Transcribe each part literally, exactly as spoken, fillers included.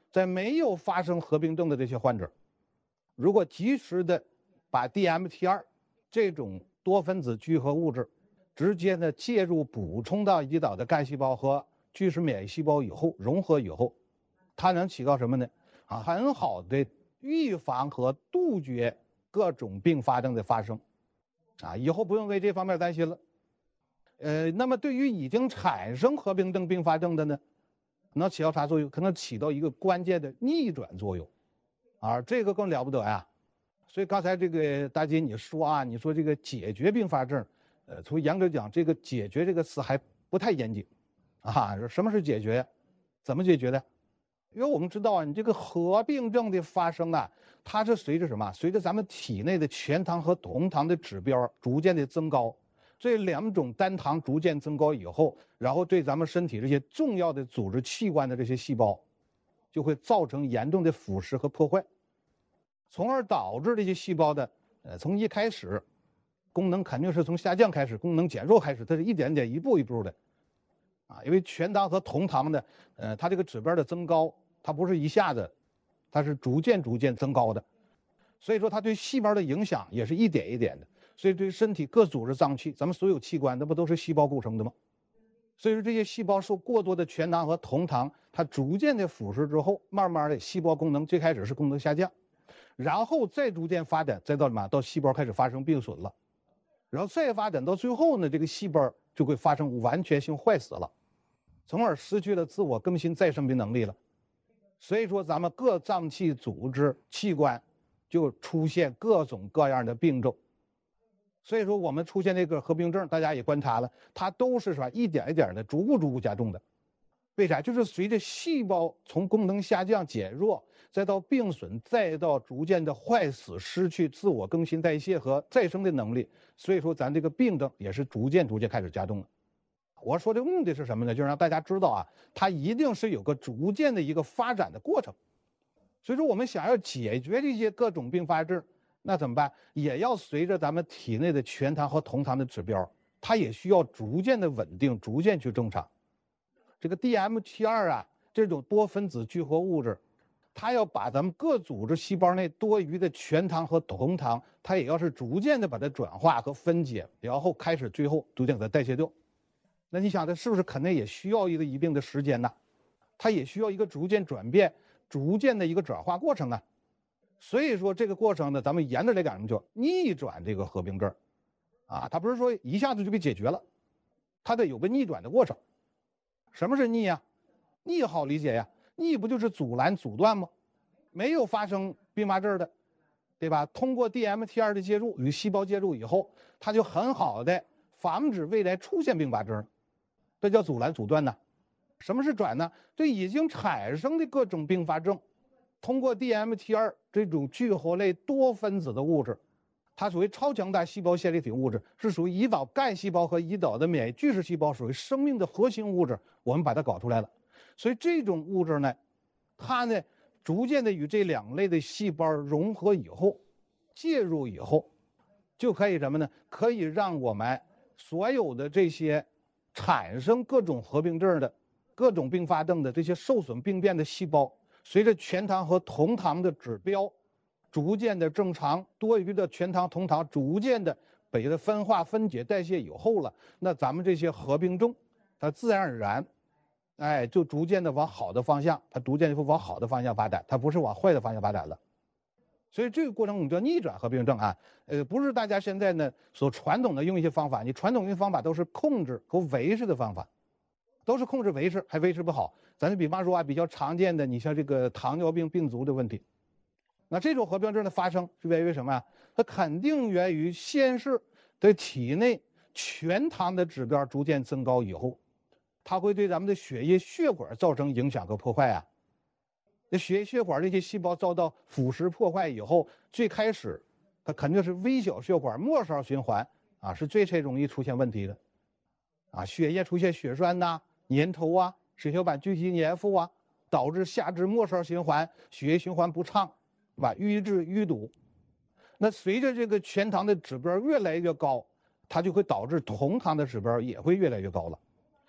在没有发生合并症的这些患者，如果及时的把 D M T 二 这种多分子聚合物质直接的介入补充到胰岛的干细胞和巨噬免疫细胞以后，融合以后，它能起到什么呢？啊，很好的预防和杜绝各种并发症的发生，啊，以后不用为这方面担心了。呃，那么对于已经产生合并症并发症的呢，能起到啥作用？可能起到一个关键的逆转作用，啊，这个更了不得呀。所以刚才这个大姐你说啊，你说这个解决并发症，呃，从严格讲，这个解决这个词还不太严谨，啊，什么是解决？怎么解决的？因为我们知道啊，你这个合并症的发生啊，它是随着什么？随着咱们体内的全糖和同糖的指标逐渐的增高，这两种单糖逐渐增高以后，然后对咱们身体这些重要的组织器官的这些细胞，就会造成严重的腐蚀和破坏，从而导致这些细胞的呃从一开始功能肯定是从下降开始，功能减弱开始，它是一点点一步一步的。啊，因为全糖和同糖的，呃，它这个指标的增高，它不是一下子，它是逐渐逐渐增高的，所以说它对细胞的影响也是一点一点的，所以对身体各组织脏器，咱们所有器官，那不都是细胞构成的吗？所以说这些细胞受过多的全糖和同糖，它逐渐的腐蚀之后，慢慢的细胞功能最开始是功能下降，然后再逐渐发展，再到什么？到细胞开始发生病损了，然后再发展到最后呢，这个细胞就会发生完全性坏死了。从而失去了自我更新再生的能力了，所以说咱们各脏器组织器官就出现各种各样的病症。所以说我们出现这个合并症，大家也观察了，它都是啥一点一点的逐步逐步加重的。为啥？就是随着细胞从功能下降减弱，再到病损，再到逐渐的坏死，失去自我更新代谢和再生的能力，所以说咱这个病症也是逐渐逐渐开始加重了。我说这个目的是什么呢？就是让大家知道啊，它一定是有个逐渐的一个发展的过程。所以说，我们想要解决这些各种并发症，那怎么办？也要随着咱们体内的全糖和同糖的指标，它也需要逐渐的稳定，逐渐去正常。这个 D M T 二 啊，这种多分子聚合物质，它要把咱们各组织细胞内多余的全糖和同糖，它也要是逐渐的把它转化和分解，然后开始最后逐渐给它代谢掉。那你想，这是不是肯定也需要一个一定的时间呢？它也需要一个逐渐转变、逐渐的一个转化过程啊。所以说这个过程呢，咱们严格来讲叫逆转这个合并症，啊，它不是说一下子就被解决了，它得有个逆转的过程。什么是逆呀？逆好理解呀，逆不就是阻拦、阻断吗？没有发生并发症的，对吧？通过 D M T 二 的介入与细胞介入以后，它就很好的防止未来出现并发症。这叫阻拦阻断呢。什么是转呢？对已经产生的各种并发症，通过 D M T 二 这种聚合类多分子的物质，它属于超强大细胞线粒体物质，是属于胰岛干细胞和胰岛的免疫巨噬细胞，属于生命的核心物质，我们把它搞出来了。所以这种物质呢，它呢逐渐的与这两类的细胞融合以后，介入以后，就可以什么呢？可以让我们所有的这些产生各种合并症的、各种并发症的这些受损病变的细胞，随着全糖和同糖的指标逐渐的正常，多余的全糖同糖逐渐的被它分化、分解、代谢以后了，那咱们这些合并症，它自然而然，哎，就逐渐的往好的方向，它逐渐就往好的方向发展，它不是往坏的方向发展了。所以这个过程我们叫逆转合并症啊，呃，不是大家现在呢所传统的用一些方法，你传统用方法都是控制和维持的方法，都是控制维持，还维持不好。咱就比方说啊，比较常见的，你像这个糖尿病病足的问题，那这种合并症的发生是源于什么呀？它肯定源于先是对体内全糖的指标逐渐增高以后，它会对咱们的血液血管造成影响和破坏啊。那血液血管这些细胞遭到腐蚀破坏以后，最开始它肯定是微小血管末梢循环啊，是最最容易出现问题的啊，血液出现血栓呐、粘稠啊、血小板聚集粘附啊，导致下肢末梢循环血液循环不畅，是吧？瘀滞淤堵。那随着这个全糖的指标越来越高，它就会导致同糖的指标也会越来越高了。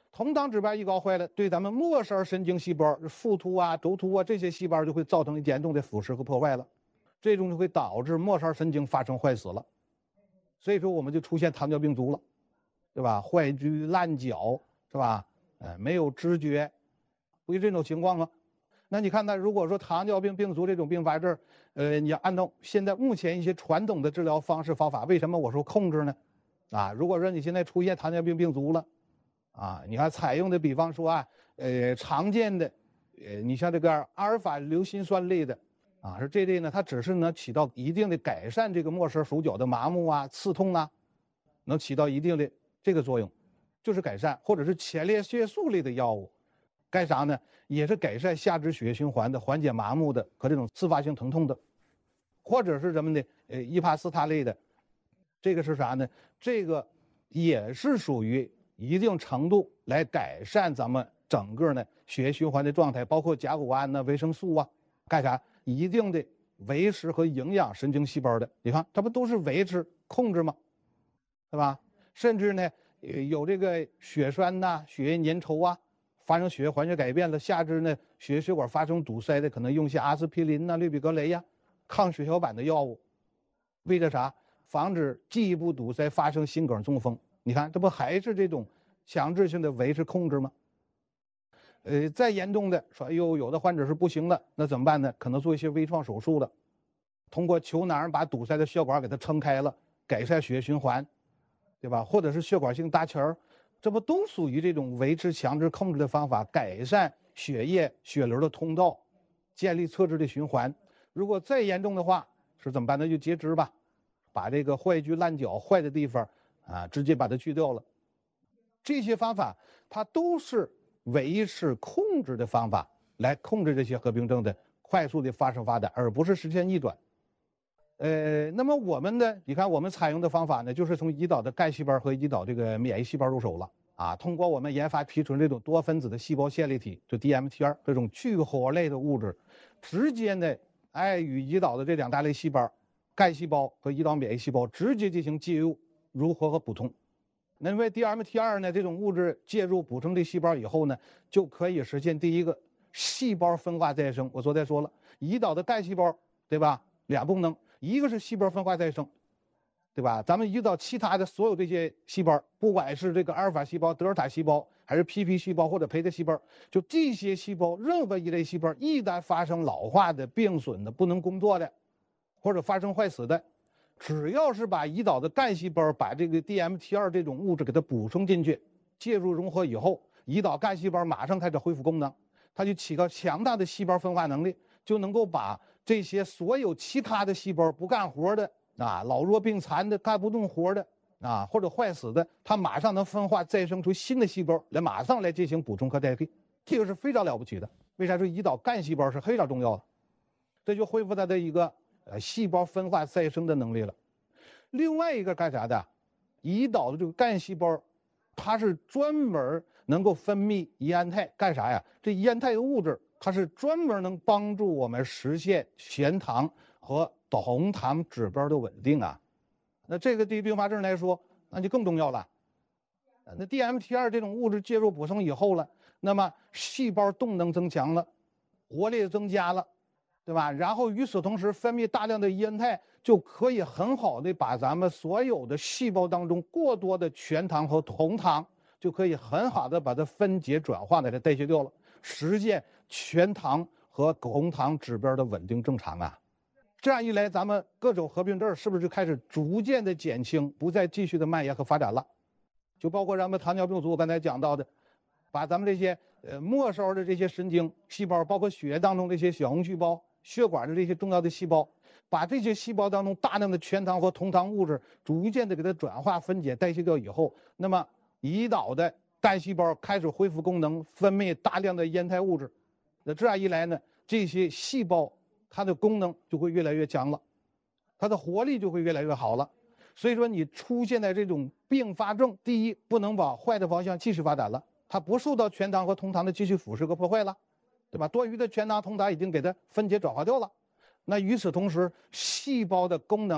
同糖质白胰高坏了，对咱们末梢神经细胞、腹突啊、轴突啊这些细胞就会造成严重的腐蚀和破坏了，这种就会导致末梢神经发生坏死了。所以说我们就出现糖尿病足了，对吧？坏疽烂脚，是吧？呃，没有知觉，不就这种情况吗？那你看呢？如果说糖尿病病足这种并发症，呃，你要按照现在目前一些传统的治疗方式方法，为什么我说控制呢？啊，如果说你现在出现糖尿病病足了，啊，你看采用的，比方说啊，呃，常见的，呃，你像这个阿尔法硫辛酸类的，啊，是这类呢，它只是能起到一定的改善这个末梢手脚的麻木啊、刺痛啊，能起到一定的这个作用，就是改善，或者是前列腺素类的药物。干啥呢？也是改善下肢血液循环的，缓解麻木的和这种自发性疼痛的，或者是什么呢？呃，伊帕斯他类的，这个是啥呢？这个也是属于一定程度来改善咱们整个呢血液循环的状态，包括甲钴胺呐、维生素啊，干啥？一定的维持和营养神经细胞的。你看，这不都是维持控制吗？对吧？甚至呢，有这个血栓呐、血液粘稠啊。发生血液环境改变了，下肢呢血液血管发生堵塞的，可能用些阿司匹林呐、氯吡格雷呀、抗血小板的药物，为了啥？防止进一步堵塞发生心梗中风。你看，这不还是这种强制性的维持控制吗？呃，再严重的说，哎呦，有的患者是不行了，那怎么办呢？可能做一些微创手术了，通过球囊把堵塞的血管给它撑开了，改善血液循环，对吧？或者是血管性搭桥。这不都属于这种维持强制控制的方法，改善血液血流的通道，建立侧支的循环。如果再严重的话，是怎么办？那就截肢吧，把这个坏疽烂脚坏的地方啊，直接把它去掉了。这些方法它都是维持控制的方法，来控制这些合并症的快速的发生发展，而不是实现逆转。呃，那么我们呢？你看，我们采用的方法呢，就是从胰岛的干细胞和胰岛这个免疫细胞入手了啊。通过我们研发提纯这种多分子的细胞线粒体，就 D M T R 这种聚活类的物质，直接呢，哎，与胰岛的这两大类细胞，干细胞和胰岛免疫细胞直接进行介入、融合和补充。那因为 D M T R 呢，这种物质介入补充这细胞以后呢，就可以实现第一个细胞分化再生。我昨天说了，胰岛的干细胞，对吧？俩功能。一个是细胞分化再生，对吧？咱们胰岛其他的所有这些细胞，不管是这个阿尔法细胞、德尔塔细胞，还是 P P 细胞或者培德细胞，就这些细胞，任何一类细胞一旦发生老化的、病损的、不能工作的，或者发生坏死的，只要是把胰岛的干细胞把这个 D M T 二 这种物质给它补充进去，介入融合以后，胰岛干细胞马上开始恢复功能，它就起到强大的细胞分化能力，就能够把这些所有其他的细胞不干活的啊，老弱病残的、干不动活的啊，或者坏死的，它马上能分化再生出新的细胞来，马上来进行补充和代替，这个是非常了不起的。为啥说胰岛干细胞是非常重要的？这就恢复它的一个呃细胞分化再生的能力了。另外一个干啥的？胰岛的这个干细胞，它是专门能够分泌胰胺肽，干啥呀？这胰胺肽的物质，它是专门能帮助我们实现全糖和红糖指标的稳定啊。那这个对于并发症来说，那就更重要了。那 D M T 二 这种物质介入补充以后了，那么细胞动能增强了，活力增加了，对吧？然后与此同时分泌大量的胰胺肽，就可以很好的把咱们所有的细胞当中过多的全糖和红糖，就可以很好的把它分解转化的给代谢掉了，实现全糖和红糖指标的稳定正常啊。这样一来，咱们各种合并症是不是就开始逐渐的减轻，不再继续的蔓延和发展了？就包括咱们糖尿病足，我刚才讲到的，把咱们这些呃末梢的这些神经细胞，包括血液当中这些小红细胞、血管的这些重要的细胞，把这些细胞当中大量的全糖和同糖物质逐渐的给它转化、分解、代谢掉以后，那么胰岛的干细胞开始恢复功能，分泌大量的胰肽物质。那这样一来呢，这些细胞它的功能就会越来越强了，它的活力就会越来越好了。所以说，你出现的这种并发症，第一，不能往坏的方向继续发展了，它不受到全糖和同糖的继续腐蚀和破坏了，对吧？多余的全糖、同糖已经给它分解转化掉了。那与此同时，细胞的功能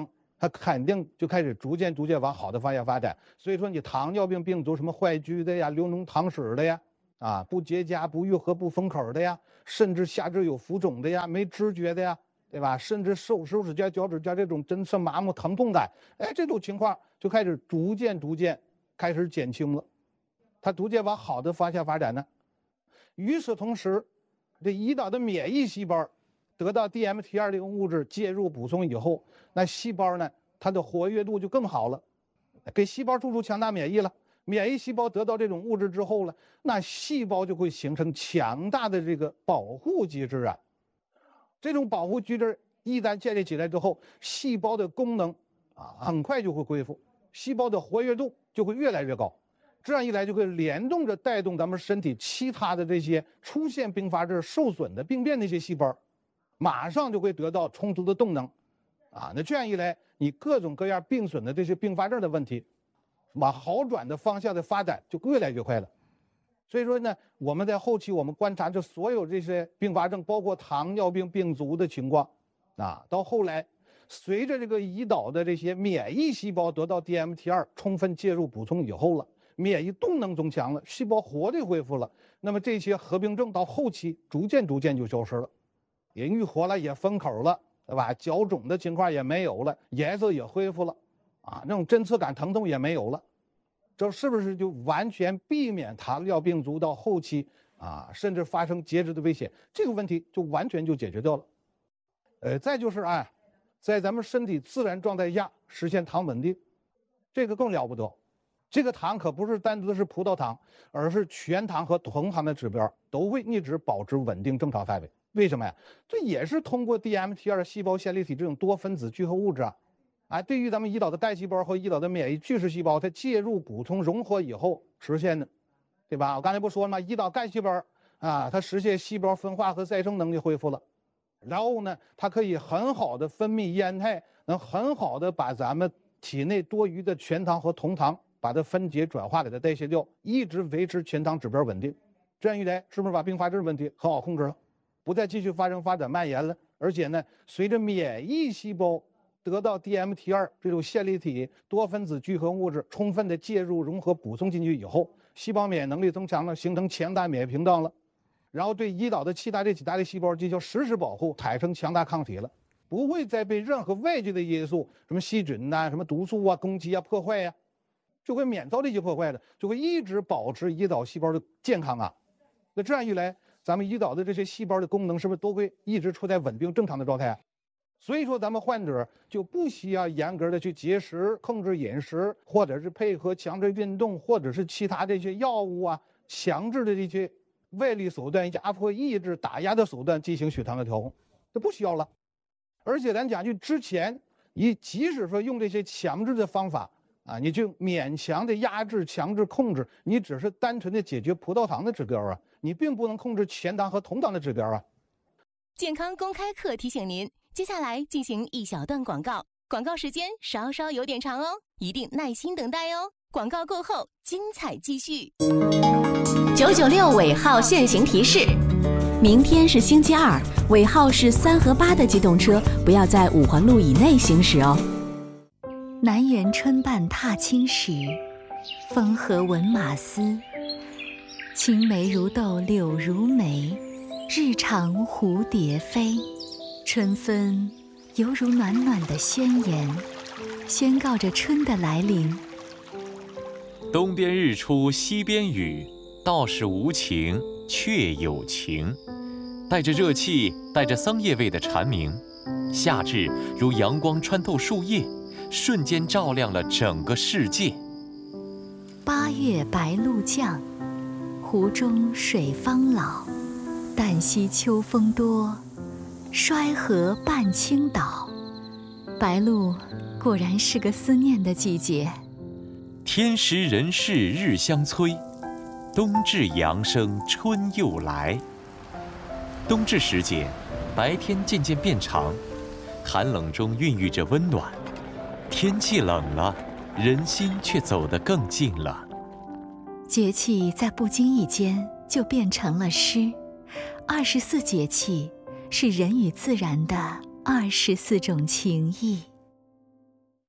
它肯定就开始逐渐逐渐往好的方向发展。所以说，你糖尿病病足什么坏疽的呀、流脓淌屎的呀，啊，不结痂、不愈合、不封口的呀，甚至下肢有浮肿的呀、没知觉的呀，对吧？甚至手手指甲、脚趾甲这种针刺麻木、疼痛感，哎，这种情况就开始逐渐逐渐开始减轻了，它逐渐往好的方向发展呢。与此同时，这胰岛的免疫细胞得到 D M T 二 这个物质介入补充以后，那细胞呢，它的活跃度就更好了，给细胞注入强大免疫了。免疫细胞得到这种物质之后呢，那细胞就会形成强大的这个保护机制啊。这种保护机制一旦建立起来之后，细胞的功能啊很快就会恢复，细胞的活跃度就会越来越高。这样一来，就会联动着带动咱们身体其他的这些出现并发症受损的病变的一些细胞，马上就会得到充足的动能，啊，那这样一来，你各种各样病损的这些并发症的问题，往好转的方向的发展就越来越快了。所以说呢，我们在后期我们观察这所有这些并发症，包括糖尿病病足的情况，啊，到后来，随着这个胰岛的这些免疫细胞得到 D M T 二 充分介入补充以后了，免疫动能增强了，细胞活力恢复了，那么这些合并症到后期逐渐逐渐就消失了，也愈合了，也封口了，对吧？脚肿的情况也没有了，颜色也恢复了，啊，那种针刺感、疼痛也没有了，这是不是就完全避免糖尿病足到后期啊，甚至发生截肢的危险？这个问题就完全就解决掉了。呃，再就是啊，在咱们身体自然状态下实现糖稳定，这个更了不得。这个糖可不是单独的是葡萄糖，而是全糖和同糖的指标都会一直保持稳定正常范围。为什么呀？这也是通过 D M T 二 细胞线粒体这种多分子聚合物质啊，啊，对于咱们胰岛的干细胞和胰岛的免疫巨噬细胞，它介入补充融合以后实现的，对吧？我刚才不说了吗？胰岛干细胞啊，它实现细胞分化和再生能力恢复了，然后呢，它可以很好的分泌烟肽，能很好的把咱们体内多余的全糖和同糖把它分解转化给它代谢掉，一直维持全糖指标稳定。这样一来，是不是把并发症问题很好控制了？不再继续发生发展蔓延了？而且呢，随着免疫细胞得到 D M T 二 这种线粒体多分子聚合物质充分的介入融合补充进去以后，细胞免疫能力增强了，形成强大免疫屏障了，然后对胰岛的其他这几大类细胞进行实时保护，产生强大抗体了，不会再被任何外界的因素，什么细菌呐、啊、什么毒素啊攻击啊破坏呀、啊，就会免遭这些破坏的，就会一直保持胰岛细胞的健康啊。那这样一来，咱们胰岛的这些细胞的功能是不是都会一直处在稳定正常的状态啊？所以说，咱们患者就不需要严格的去节食、控制饮食，或者是配合强制运动，或者是其他这些药物啊、强制的这些外力手段、压迫、抑制、打压的手段进行血糖的调控，这不需要了。而且咱讲句之前，你即使说用这些强制的方法啊，你就勉强的压制、强制控制，你只是单纯的解决葡萄糖的指标啊，你并不能控制全糖和同糖的指标啊。 健康公开课提醒您，接下来进行一小段广告，广告时间稍稍有点长哦，一定耐心等待哦。广告过后，精彩继续。九九六尾号限行提示：明天是星期二，尾号是三和八的机动车不要在五环路以内行驶哦。 南园春半踏青时，风和闻马嘶。青梅如豆柳如眉，日长蝴蝶飞。春分犹如暖暖的宣言，宣告着春的来临。 东边日出西边雨，道是无晴却有晴。带着热气，带着桑叶味的蝉鸣，夏至如阳光穿透树叶，瞬间照亮了整个世界。 八月白露降，湖中水方老。旦夕秋风多，衰河半倾倒。白露果然是个思念的季节。 天时人事日相催，冬至阳生春又来。冬至时节，白天渐渐变长，寒冷中孕育着温暖。天气冷了，人心却走得更近了。 节气在不经意间就变成了诗。二十四节气是人与自然的二十四种情谊。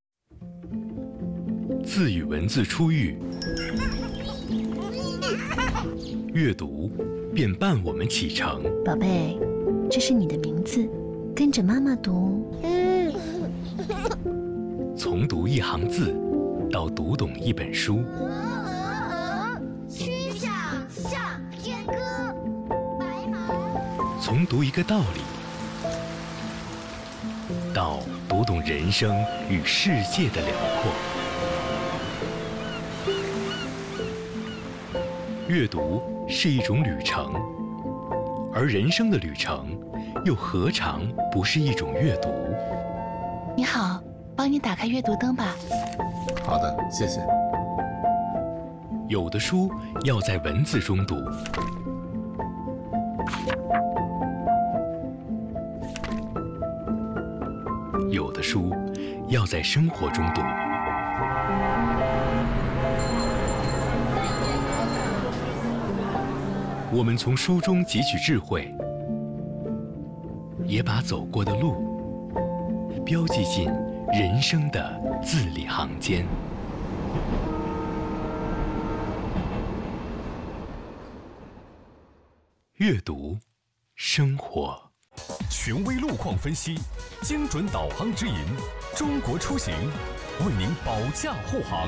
字与文字初遇，阅读便伴我们启程。 宝贝，这是你的名字，跟着妈妈读。 从读一行字，到读懂一本书。 曲项向天歌，白马。 从读一个道理，到读懂人生与世界的辽阔。阅读是一种旅程，而人生的旅程，又何尝不是一种阅读？ 你好，帮你打开阅读灯吧。 好的，谢谢。 有的书要在文字中读，有的书要在生活中读。我们从书中汲取智慧，也把走过的路标记进人生的字里行间。阅读，生活。 权威路况分析，精准导航指引，中国出行为您保驾护航。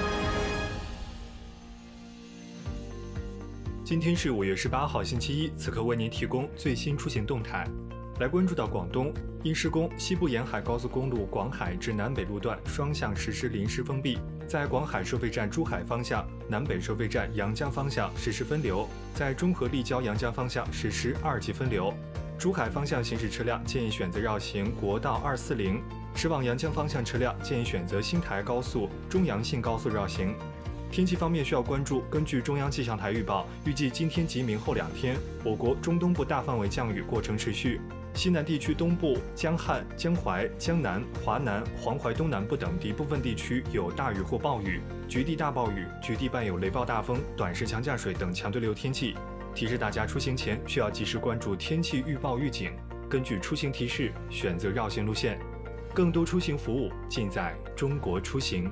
今天是五月十八号星期一，此刻为您提供最新出行动态。来关注到广东，因施工，西部沿海高速公路广海至南北路段双向实施临时封闭，在广海收费站珠海方向、南北收费站阳江方向实施分流，在中和立交阳江方向实施二级分流。珠海方向行驶车辆建议选择绕行国道二四零，驶往阳江方向车辆建议选择新台高速、中阳信高速绕行。天气方面需要关注，根据中央气象台预报，预计今天及明后两天，我国中东部大范围降雨过程持续，西南地区东部、江汉、江淮、江南、华南、黄淮东南部等地部分地区有大雨或暴雨，局地大暴雨，局地伴有雷暴大风、短时强降水等强对流天气。提示大家出行前需要及时关注天气预报预警，根据出行提示选择绕行路线。更多出行服务尽在中国出行。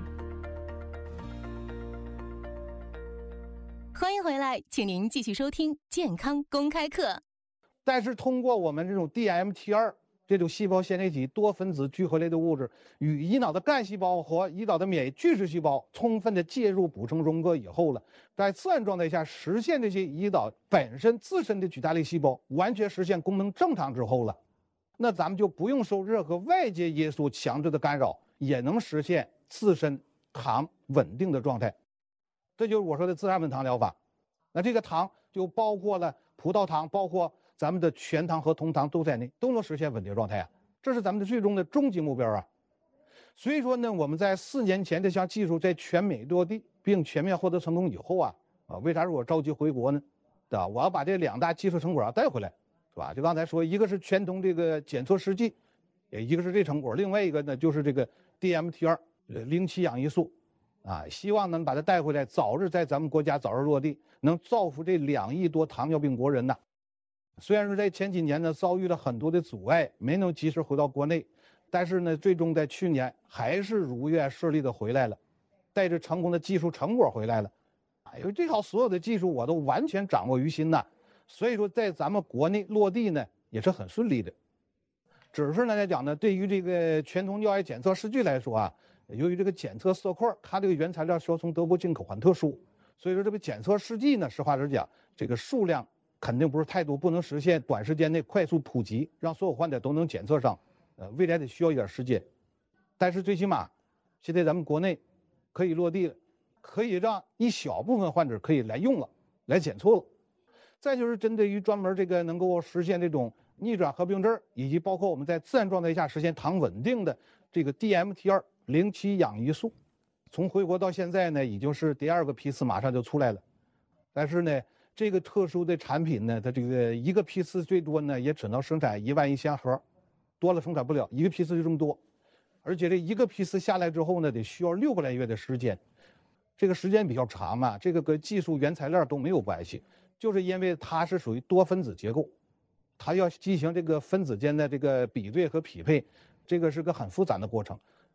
欢迎回来，请您继续收听健康公开课。 但是通过我们这种 D M T 二 这种细胞线粒体多分子聚合类的物质与胰岛的干细胞和胰岛的免疫巨噬细胞充分的介入补充融合以后了，在自然状态下实现这些胰岛本身自身的举大粒细胞完全实现功能正常之后了，那咱们就不用受任何外界因素强制的干扰，也能实现自身糖稳定的状态。这就是我说的自然稳糖疗法。那这个糖就包括了葡萄糖，包括咱们的全糖和酮糖都在内，都能实现稳定状态啊，这是咱们的最终的终极目标啊。所以说呢，我们在四年前这项技术在全美落地并全面获得成功以后啊，啊，为啥是我着急回国呢？对吧？我要把这两大技术成果要带回来，是吧？就刚才说，一个是全通这个检测试剂，也一个是这成果，另外一个呢就是这个 D M T 二 零七氧胰素，啊，希望能把它带回来，早日在咱们国家早日落地，能造福这两亿多糖尿病国人呐。虽然说在前几年呢遭遇了很多的阻碍，没能及时回到国内，但是呢最终在去年还是如愿顺利的回来了，带着成功的技术成果回来了。因为这套所有的技术我都完全掌握于心呐，所以说在咱们国内落地呢也是很顺利的。只是呢来讲呢，对于这个全通尿液检测试剂来说啊，由于这个检测色块它这个原材料需要从德国进口，很特殊，所以说这个检测试剂呢，实话实讲，这个数量肯定不是太多，不能实现短时间内快速普及，让所有患者都能检测上。呃，未来得需要一点时间，但是最起码，现在咱们国内可以落地了，可以让一小部分患者可以来用了，来检测了。再就是针对于专门这个能够实现这种逆转合并症，以及包括我们在自然状态下实现糖稳定的这个 D M T 二 零七氧胰素，从回国到现在呢，已经是第二个批次马上就出来了。但是呢，这个特殊的产品呢，它这个一个批次最多呢也只能生产一万一千盒，多了生产不了，一个批次就这么多。而且这一个批次下来之后呢，得需要六个来月的时间，这个时间比较长嘛，这个跟技术原材料都没有关系，就是因为它是属于多分子结构，它要进行这个分子间的这个比对和匹配，这个是个很复杂的过程。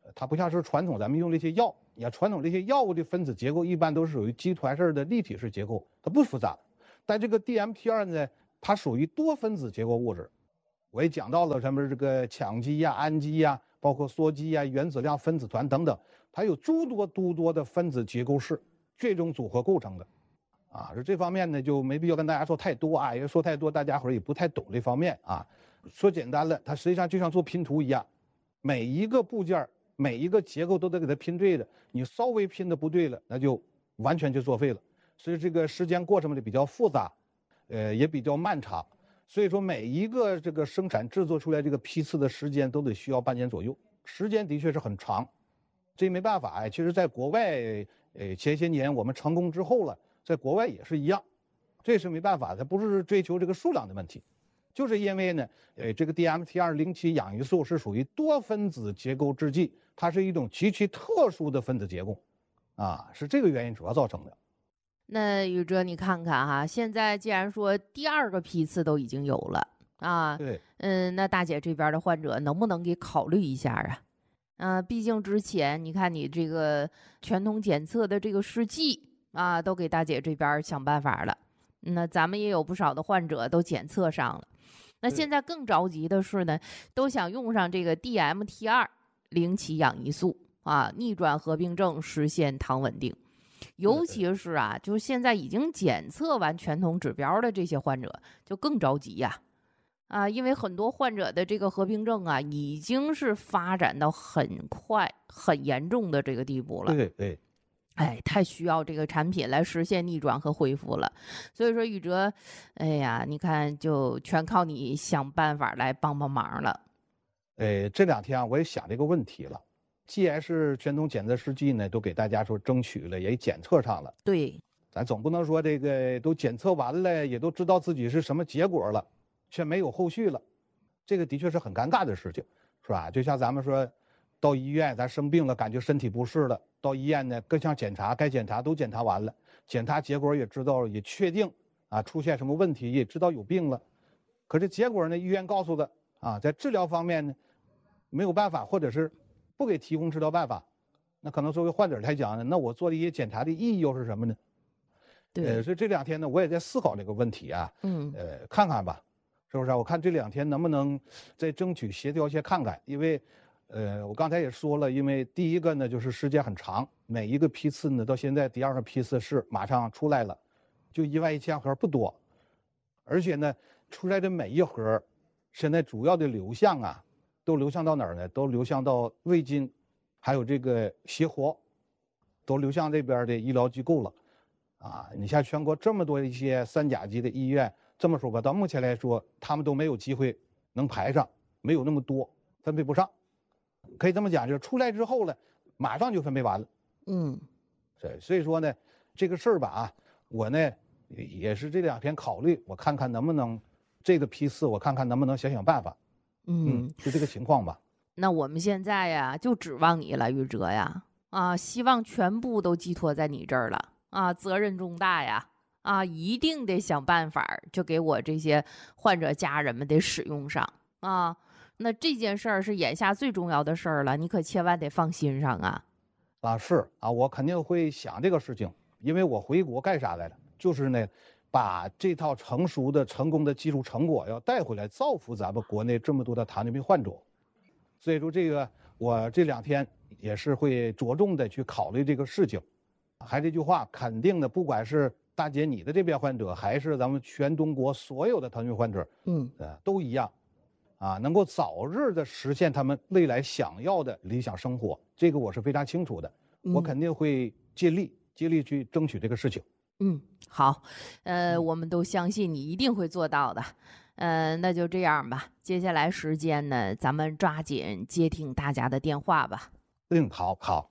它不像是传统咱们用这些药，你看传统这些药物的分子结构一般都是属于集团式的立体式结构，它不复杂。但这个 D M T 二 呢，它属于多分子结构物质。我也讲到了什么这个羟基呀、氨基呀，包括羧基呀、原子量分子团等等，它有诸多诸多的分子结构式这种组合构成的。啊，是这方面呢就没必要跟大家说太多啊，因为说太多大家伙儿也不太懂这方面啊。说简单了，它实际上就像做拼图一样，每一个部件、每一个结构都得给它拼对了，你稍微拼的不对了，那就完全就作废了。所以这个时间过程呢比较复杂，呃，也比较漫长。所以说每一个这个生产制作出来这个批次的时间都得需要半年左右，时间的确是很长。这没办法，其实在国外，呃，前些年我们成功之后了，在国外也是一样，这是没办法，它不是追求这个数量的问题，就是因为呢，呃，这个 D M T 二 零七氧乙素是属于多分子结构制剂，它是一种极其特殊的分子结构，啊，是这个原因主要造成的。 那宇哲，你看看哈，现在既然说第二个批次都已经有了啊， 对， 嗯，那大姐这边的患者能不能给考虑一下啊？啊，毕竟之前你看你这个全通检测的这个试剂啊，都给大姐这边想办法了。那咱们也有不少的患者都检测上了。那现在更着急的是呢，都想用上这个 D M T 二 零七氧乙素啊，逆转合并症实现糖稳定。尤其是啊，就是现在已经检测完全通指标的这些患者，就更着急呀、啊，啊，因为很多患者的这个合并症啊，已经是发展到很快、很严重的这个地步了。 对对， 哎，太需要这个产品来实现逆转和恢复了。所以说，宇哲，哎呀，你看，就全靠你想办法来帮帮忙了。 哎，这两天啊，我也想这个问题了。既然是全通检测试剂呢，都给大家说争取了，也检测上了。 对， 咱总不能说这个都检测完了，也都知道自己是什么结果了，却没有后续了，这个的确是很尴尬的事情，是吧？就像咱们说，到医院咱生病了，感觉身体不适了，到医院呢各项检查该检查都检查完了，检查结果也知道，也确定啊出现什么问题，也知道有病了，可是结果呢，医院告诉的啊，在治疗方面呢没有办法，或者是不给提供治疗办法，那可能作为患者来讲呢，那我做的一些检查的意义又是什么呢？ 对， 呃，所以这两天呢，我也在思考这个问题啊， 嗯， 呃，看看吧，是不是啊？我看这两天能不能再争取协调一些看看，因为，呃，我刚才也说了，因为第一个呢就是时间很长，每一个批次呢到现在第二个批次是马上出来了，就一万一千盒不多，而且呢出来的每一盒，现在主要的流向啊。都流向到哪儿呢？都流向到卫金，还有这个协活，都流向这边的医疗机构了，啊！你像全国这么多一些三甲级的医院，这么说吧，到目前来说，他们都没有机会能排上，没有那么多，分配不上。可以这么讲，就是出来之后呢，马上就分配完了。 嗯， 对，所以说呢，这个事儿吧啊，我呢也是这两天考虑，我看看能不能这个批次，我看看能不能想想办法。嗯，就这个情况吧。 那我们现在呀，就指望你了，宇哲呀，啊，希望全部都寄托在你这儿了啊，责任重大呀，啊，一定得想办法，就给我这些患者家人们得使用上啊。那这件事儿是眼下最重要的事儿了，你可千万得放心上啊。 啊，是啊，我肯定会想这个事情，因为我回国干啥来了？就是呢。把这套成熟的、成功的技术成果要带回来，造福咱们国内这么多的糖尿病患者。所以说，这个我这两天也是会着重的去考虑这个事情。还这句话，肯定的，不管是大姐你的这边患者，还是咱们全中国所有的糖尿病患者， 嗯， 呃，都一样，啊，能够早日的实现他们未来想要的理想生活，这个我是非常清楚的。我肯定会竭力、竭力去争取这个事情。 嗯，好，呃，我们都相信你一定会做到的，呃，那就这样吧。接下来时间呢，咱们抓紧接听大家的电话吧。 嗯，好好。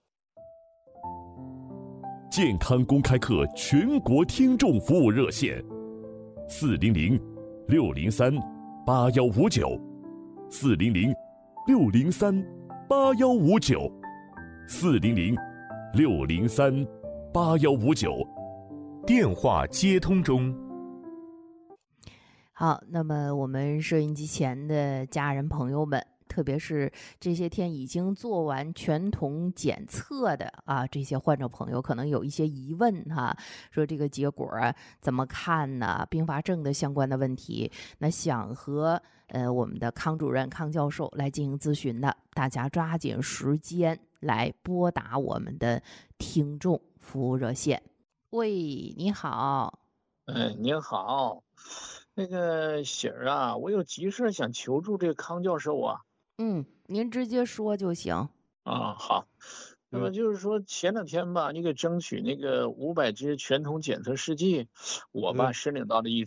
健康公开课全国听众服务热线：四零零六零三八幺五九，四零零六零三八幺五九，四零零六零三八幺五九。 电话接通中。 好，那么我们收音机前的家人朋友们特别是这些天已经做完全酮检测的啊，这些患者朋友可能有一些疑问哈，说这个结果啊怎么看呢？并发症的相关的问题，那想和呃我们的康主任、康教授来进行咨询的，大家抓紧时间来拨打我们的听众服务热线。喂，你好。 哎，您好，那个喜儿啊，我有急事想求助这个康教授啊。 嗯，您直接说就行。 啊，好。那么就是说前两天吧，你给争取那个五百只全酮检测试剂，我吧申领到了一